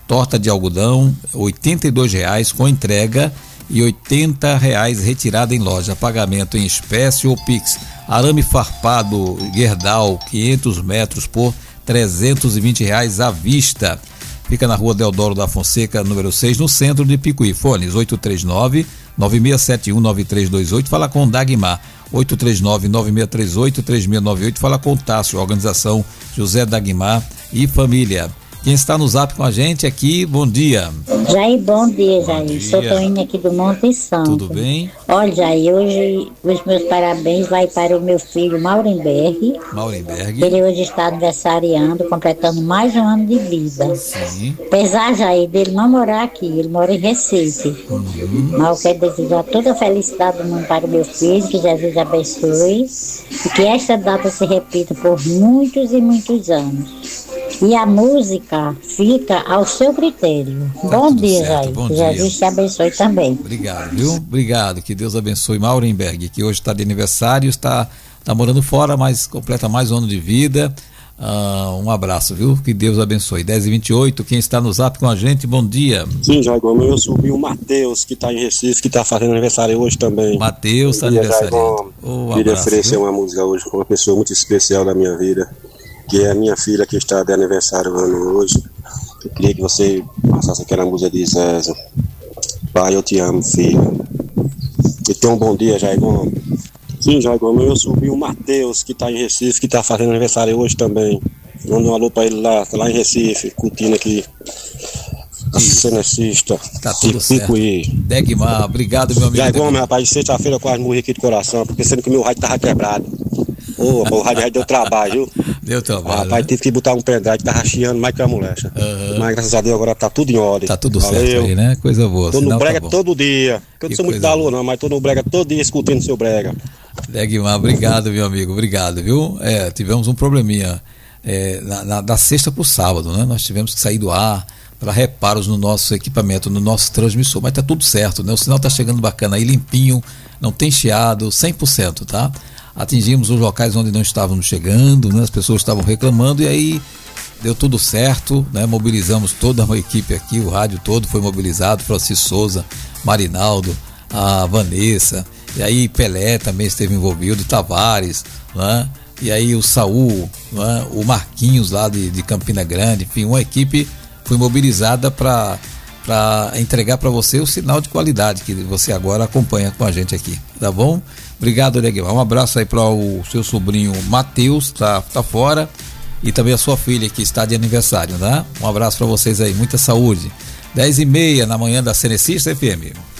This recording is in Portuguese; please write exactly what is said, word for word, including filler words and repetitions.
torta de algodão, oitenta e dois reais com entrega e oitenta reais retirada em loja, pagamento em espécie ou Pix. Arame farpado Gerdau, quinhentos metros por trezentos e vinte reais à vista. Fica na rua Deodoro da Fonseca, número seis, no centro de Picuí. Fones oito três nove, nove seis sete um, nove três dois oito, fala com Dagmar. oito três nove, nove seis três oito, três seis nove oito, fala com Tássio, organização José Dagmar e família. Quem está no zap com a gente aqui, bom dia. Jair, bom dia, Jair. Bom dia. Sou Toinha aqui do Monte Santo. Tudo bem? Olha, Jair, hoje os meus parabéns vai para o meu filho Maurenberg. Maurenberg. Ele hoje está aniversariando, completando mais um ano de vida. Sim. Apesar, Jair, dele não morar aqui, ele mora em Recife. Uhum. Mas eu quero desejar toda a felicidade do mundo para o meu filho, que Jesus abençoe e que esta data se repita por muitos e muitos anos. E a música fica ao seu critério. Tá, bom dia, Jair. Bom Jesus dia. te abençoe também. Obrigado, viu? Obrigado. Que Deus abençoe Maurenberg, que hoje está de aniversário, está, está morando fora, mas completa mais um ano de vida. Ah, um abraço, viu? Que Deus abençoe. dez e vinte e oito, quem está no zap com a gente, bom dia. Sim, Jair, meu sobrinho o Matheus, que está em Recife, que está fazendo aniversário hoje também. Matheus está aniversariando. Oh, queria oferecer uma música hoje com uma pessoa muito especial da minha vida, que é a minha filha, que está de aniversário hoje. Eu queria que você passasse aquela música de César. Pai, eu te amo, filho. E tenha um bom dia, Jair. Sim, Jair, meu sobrinho o Matheus, que está em Recife, que está fazendo aniversário hoje também. Manda um alô para ele lá, tá lá em Recife, curtindo aqui. A cenecista. Tá tudo certo. Degmar, obrigado, meu amigo. Jair, meu rapaz, sexta-feira eu quase morri aqui de coração, porque sendo que meu rádio tava quebrado. Ô, oh, o rádio já deu trabalho, viu? Deu trabalho. Rapaz, né? tive que botar um pendrive que tava chiando mais que a molecha. Uhum. Mas graças a Deus agora tá tudo em ordem. Tá tudo Valeu. certo aí, né? Coisa boa. Tô no brega tá todo dia. Eu não que sou muito da lua, não, mas tô no brega todo dia escutando o seu brega. Degmar, obrigado, meu amigo. Obrigado, viu? É, tivemos um probleminha é, na, na, da sexta pro sábado, né? Nós tivemos que sair do ar para reparos no nosso equipamento, no nosso transmissor, mas tá tudo certo, né? O sinal tá chegando bacana aí, limpinho, não tem chiado, cem por cento, tá? Atingimos os locais onde não estávamos chegando, né? As pessoas estavam reclamando e aí deu tudo certo, né? Mobilizamos toda a equipe aqui, o rádio todo foi mobilizado, Francisco Souza, Marinaldo, a Vanessa, e aí Pelé também esteve envolvido, Tavares, né? E aí o Saul, né? O Marquinhos lá de, de Campina Grande, enfim, uma equipe foi mobilizada para para entregar para você o sinal de qualidade que você agora acompanha com a gente aqui, tá bom? Obrigado, Degmar. Um abraço aí para o seu sobrinho Matheus, tá, tá fora, e também a sua filha que está de aniversário, né? Um abraço para vocês aí, muita saúde. dez e meia na manhã da Cenecista F M.